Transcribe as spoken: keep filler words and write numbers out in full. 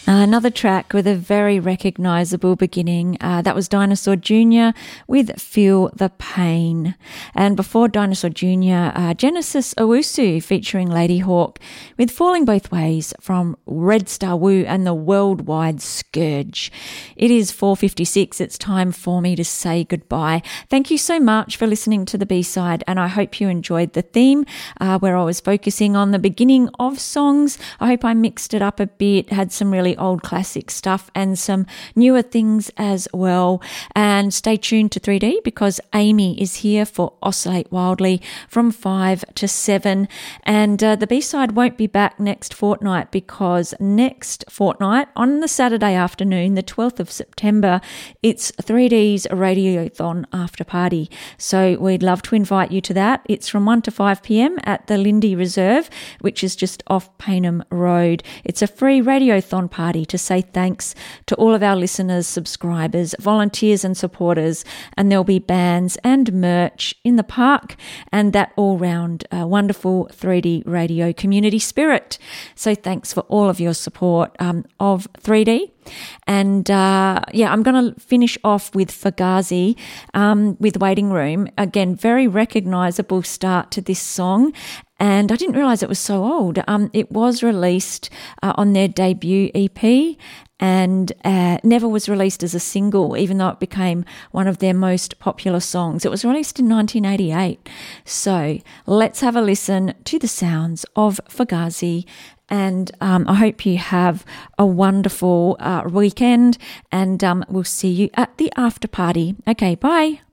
Uh, another track with a very recognisable beginning. Uh, that was Dinosaur Junior with Feel the Pain. And before Dinosaur Junior, uh, Genesis Owusu featuring Lady Hawk with Falling Both Ways from Red Star Woo and the Worldwide Scourge. It is four fifty-six. It's time for me to say goodbye. Thank you so much for listening to the B-side, and I hope you enjoyed the theme uh, where I was focusing on the beginning of songs. I hope I mixed it up a bit, had some really old classic stuff and some newer things as well. And stay tuned to three D because Amy is here for Oscillate Wildly from five to seven. And uh, the B-side won't be back next fortnight because next fortnight on the Saturday afternoon, the twelfth of September, it's three D's Radiothon after party. So we'd love to invite you to that. It's from one to five p.m. at the Lindy Reserve, which is just off Paynham Road. It's a free radiothon party to say thanks to all of our listeners, subscribers, volunteers and supporters, and there'll be bands and merch in the park and that all-round uh, wonderful three D radio community spirit. So thanks for all of your support um, of three D. And uh, yeah, I'm going to finish off with Fugazi um, with Waiting Room. Again, very recognisable start to this song. And I didn't realise it was so old. Um, it was released uh, on their debut E P and uh, never was released as a single, even though it became one of their most popular songs. It was released in nineteen eighty-eight. So let's have a listen to the sounds of Fugazi. And um, I hope you have a wonderful uh, weekend, and um, we'll see you at the after party. Okay, bye.